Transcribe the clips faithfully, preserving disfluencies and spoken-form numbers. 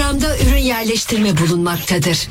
programda ürün yerleştirme bulunmaktadır.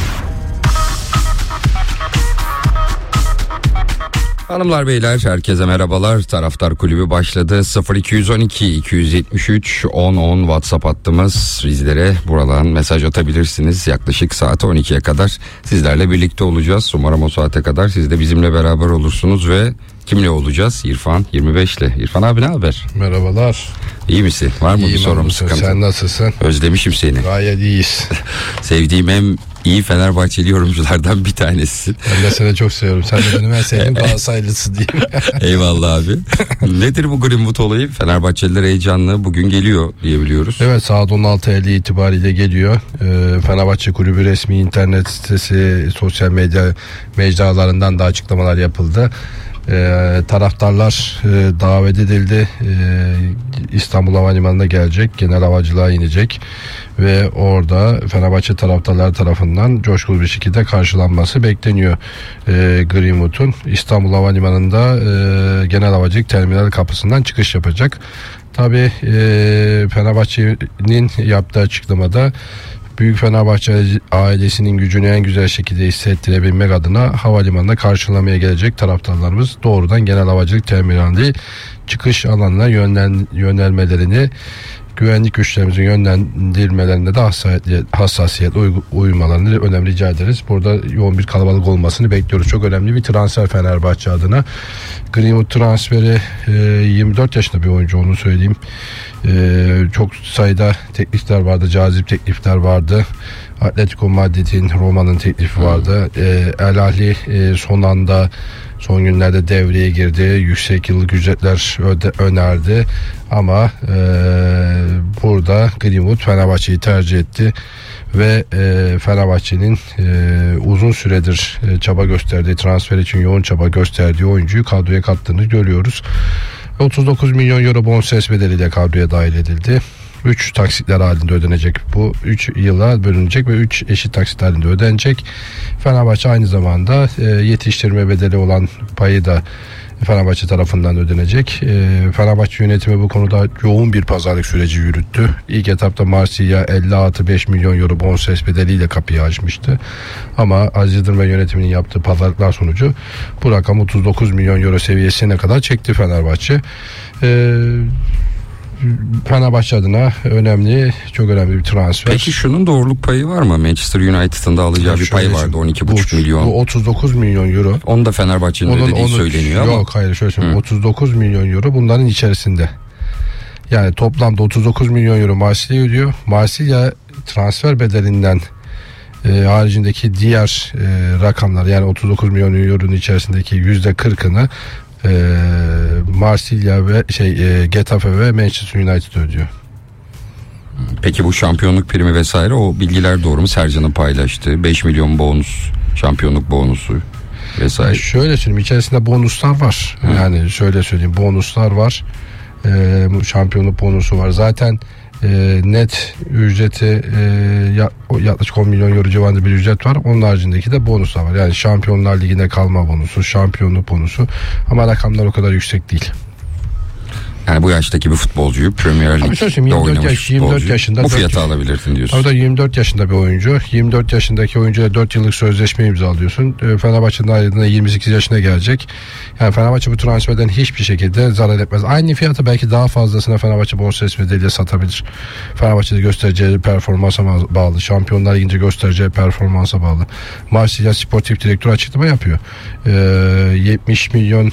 Hanımlar beyler herkese merhabalar. Taraftar Kulübü başladı. sıfır iki on iki iki yetmiş üç on on WhatsApp hattımız. Bizlere buradan mesaj atabilirsiniz. Yaklaşık saat on ikiye kadar sizlerle birlikte olacağız. Umarım o saate kadar siz de bizimle beraber olursunuz ve kimle olacağız? İrfan yirmi beş ile. İrfan abi ne haber? Merhabalar. İyi misin? Var mı İyiyim bir sorun, sıkıntı? Sen nasılsın? Özlemişim seni. Gayet iyiyiz. Sevdiğim en iyi Fenerbahçeli yorumculardan bir tanesisin. Ben de seni çok seviyorum. Sen de benim en sevdiğim Galatasaraylısın diyeyim. Eyvallah abi. Nedir bu Greenwood olayı? Fenerbahçeliler heyecanlı. Bugün geliyor diyebiliyoruz. Evet, saat on altı elli itibariyle geliyor. Ee, Fenerbahçe Kulübü resmi internet sitesi, sosyal medya mecralarından da açıklamalar yapıldı. Ee, taraftarlar e, davet edildi. Ee, İstanbul Havalimanı'na gelecek, genel havacılığa inecek ve orada Fenerbahçe taraftarlar tarafından coşkulu bir şekilde karşılanması bekleniyor. Ee, Greenwood'un İstanbul Havalimanı'nda e, genel havacılık terminal kapısından çıkış yapacak. Tabii e, Fenerbahçe'nin yaptığı açıklamada Büyük Fenerbahçe ailesinin gücünü en güzel şekilde hissettirebilmek adına havalimanına karşılamaya gelecek taraftarlarımız doğrudan genel havacılık terminali çıkış alanına yönlen, yönelmelerini, güvenlik güçlerimizin yönlendirmelerinde de hassasiyet, hassasiyet uymalarını önemli rica ederiz. Burada yoğun bir kalabalık olmasını bekliyoruz. Çok önemli bir transfer Fenerbahçe adına. Greenwood transferi yirmi dört yaşında bir oyuncu, onu söyleyeyim. Çok sayıda teklifler vardı, cazip teklifler vardı. Atletico Madrid'in, Roma'nın teklifi vardı. El Ahly son anda, son günlerde devreye girdi. Yüksek yıllık ücretler öde, önerdi. Ama e, burada Greenwood Fenerbahçe'yi tercih etti. Ve e, Fenerbahçe'nin e, uzun süredir e, çaba gösterdiği, transfer için yoğun çaba gösterdiği oyuncuyu kadroya kattığını görüyoruz. otuz dokuz milyon euro bonservis bedeliyle kadroya dahil edildi. üç taksitler halinde ödenecek. Bu üç yıla bölünecek ve üç eşit taksit halinde ödenecek. Fenerbahçe aynı zamanda e, yetiştirme bedeli olan payı da Fenerbahçe tarafından ödenecek. E, Fenerbahçe yönetimi bu konuda yoğun bir pazarlık süreci yürüttü. İlk etapta Marsilya elli artı beş milyon euro bonservis bedeliyle kapıyı açmıştı. Ama Aziz Yıldırım ve yönetiminin yaptığı pazarlıklar sonucu bu rakam otuz dokuz milyon euro seviyesine kadar çekti Fenerbahçe. Eee Fenerbahçe adına önemli, çok önemli bir transfer. Peki şunun doğruluk payı var mı? Manchester United'ın da alacağı bir pay vardı, on iki buçuk milyon. Bu otuz dokuz milyon euro. Onu da Fenerbahçe'nin onun, ödediği onun, söyleniyor yok, ama. Yok hayır, şöyle söyleyeyim. otuz dokuz milyon euro bunların içerisinde. Yani toplamda otuz dokuz milyon euro Marsilya ödüyor. Marsilya transfer bedelinden e, haricindeki diğer e, rakamlar, yani otuz dokuz milyon euronun içerisindeki yüzde kırkını e, Marsilya ve şey e, Getafe ve Manchester United ödüyor. Peki bu şampiyonluk primi vesaire, o bilgiler doğru mu? Sercan'ın paylaştığı beş milyon bonus, şampiyonluk bonusu vesaire. Yani şöyle söyleyeyim, içerisinde bonuslar var. Hı. Yani şöyle söyleyeyim, bonuslar var. Ee, şampiyonluk bonusu var. Zaten e, net ücreti e, ya, yaklaşık on milyon euro civarında bir ücret var. Onun haricindeki de bonuslar var. Yani Şampiyonlar Ligi'ne kalma bonusu, şampiyonluk bonusu. Ama rakamlar o kadar yüksek değil. Yani bu yaştaki bir futbolcuyu Premier Lig'de oynamış yaş, yirmi dört yaşında bu fiyata alabilirsin diyorsun. Orada yirmi dört yaşında bir oyuncu. yirmi dört yaşındaki oyuncuya dört yıllık sözleşme imzalıyorsun. Fenerbahçe'nin ayrılığında yirmi sekiz yaşına gelecek. Yani Fenerbahçe bu transferden hiçbir şekilde zarar etmez. Aynı fiyata belki daha fazlasına Fenerbahçe bonservis bedeliyle satabilir. Fenerbahçe'de göstereceği performansa bağlı. Şampiyonlar Ligi'nde göstereceği performansa bağlı. Marsilya Sportif Direktör açıklama yapıyor. Ee, yetmiş milyon